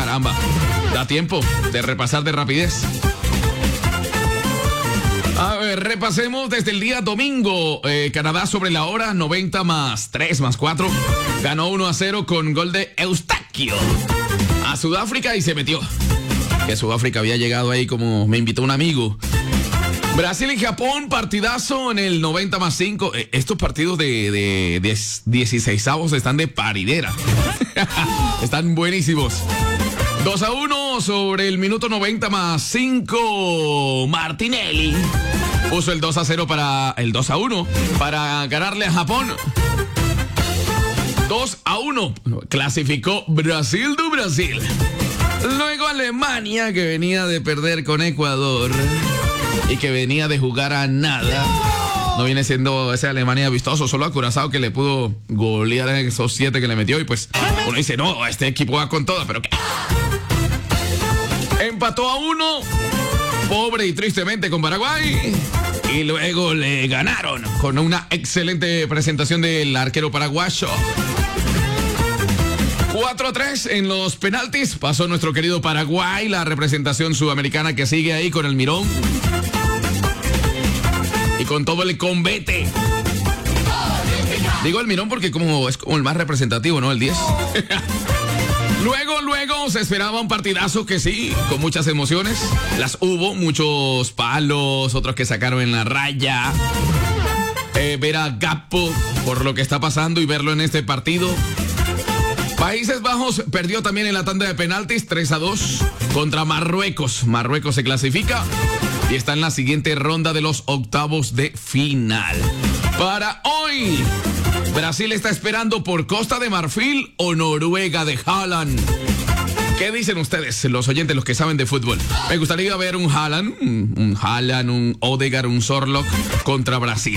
caramba. Da tiempo de repasar de rapidez. A ver, repasemos desde el día domingo. Canadá sobre la hora, 90 más 3 más 4. Ganó 1-0 con gol de Eustaquio a Sudáfrica y se metió. Que Sudáfrica había llegado ahí como me invitó un amigo. Brasil y Japón, partidazo en el 90 más 5. Estos partidos de 16avos están de paridera. Están buenísimos. 2-1 sobre el minuto 90 más 5. Martinelli puso el 2-0 para el 2-1 para ganarle a Japón. 2-1 clasificó Brasil do Brasil. Luego Alemania, que venía de perder con Ecuador y que venía de jugar a nada. No viene siendo esa Alemania vistoso, solo a Curazao que le pudo golear en esos 7 que le metió. Y pues uno dice, no, este equipo va con toda, pero ¿qué? Empató a 1, pobre y tristemente, con Paraguay. Y luego le ganaron con una excelente presentación del arquero paraguayo. 4-3 en los penaltis. Pasó nuestro querido Paraguay, la representación sudamericana que sigue ahí con el mirón. Y con todo el combate. Digo el mirón porque es como el más representativo, ¿no? El 10. Luego se esperaba un partidazo que sí, con muchas emociones. Las hubo, muchos palos, otros que sacaron en la raya. Ver a Gakpo por lo que está pasando y verlo en este partido. Países Bajos perdió también en la tanda de penaltis 3-2 contra Marruecos. Marruecos se clasifica y está en la siguiente ronda de los octavos de final. Para hoy, Brasil está esperando por Costa de Marfil o Noruega de Haaland. ¿Qué dicen ustedes, los oyentes, los que saben de fútbol? Me gustaría ver un Haaland, un Odegaard, un Sorloth contra Brasil.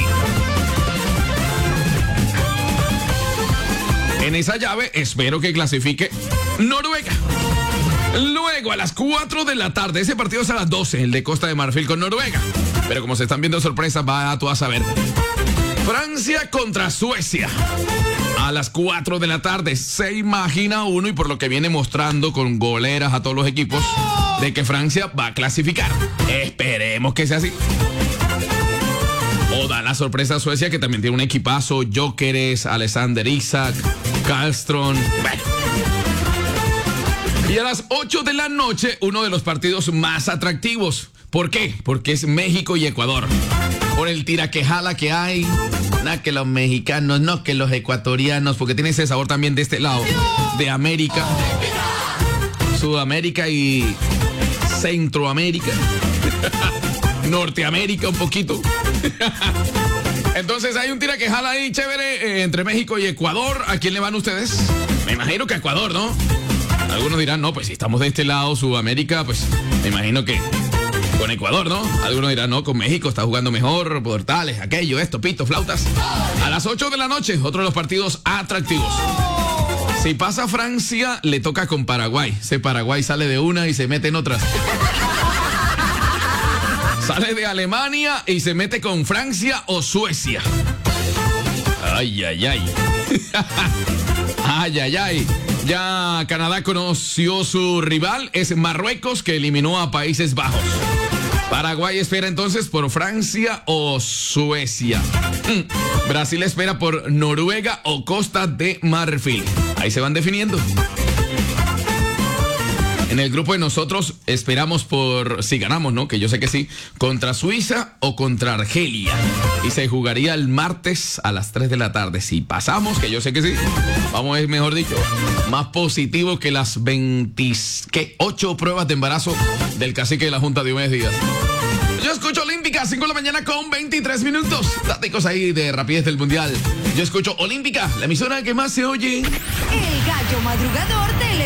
En esa llave espero que clasifique Noruega. Luego a las 4 de la tarde, ese partido es a las 12, el de Costa de Marfil con Noruega. Pero como se están viendo sorpresas, va tú a saber. Francia contra Suecia. A las 4 de la tarde, se imagina uno, y por lo que viene mostrando con goleras a todos los equipos, de que Francia va a clasificar. Esperemos que sea así. O da la sorpresa a Suecia, que también tiene un equipazo: Gyökeres, Alexander Isak, Karlström. Bueno. Y a las 8 de la noche, uno de los partidos más atractivos. ¿Por qué? Porque es México y Ecuador. Por el tiraquejala que hay. No que los mexicanos, no que los ecuatorianos, porque tiene ese sabor también de este lado, de América, Sudamérica y Centroamérica. Norteamérica un poquito. Entonces hay un tiraquejala ahí chévere entre México y Ecuador. ¿A quién le van ustedes? Me imagino que a Ecuador, ¿no? Algunos dirán, no, pues si estamos de este lado, Sudamérica, pues me imagino que con Ecuador, ¿no? Algunos dirán, no, con México está jugando mejor, por tales, aquello, esto, pito, flautas. A las 8 de la noche, otro de los partidos atractivos. Si pasa Francia, le toca con Paraguay. Ese Paraguay sale de una y se mete en otras. Sale de Alemania y se mete con Francia o Suecia. Ay, ay, ay. Ay, ay, ay. Ya Canadá conoció su rival, es Marruecos, que eliminó a Países Bajos. Paraguay espera entonces por Francia o Suecia. Brasil espera por Noruega o Costa de Marfil. Ahí se van definiendo. En el grupo de nosotros esperamos por, si ganamos, ¿no? Que yo sé que sí, contra Suiza o contra Argelia. Y se jugaría el martes a las 3 de la tarde. Si pasamos, que yo sé que sí, vamos, es mejor dicho, más positivo que las 8 pruebas de embarazo del cacique de la Junta Diomedes Díaz. Yo escucho Olímpica, 5 de la mañana con 23 minutos. Táticos ahí de rapidez del mundial. Yo escucho Olímpica, la emisora que más se oye. El gallo madrugador de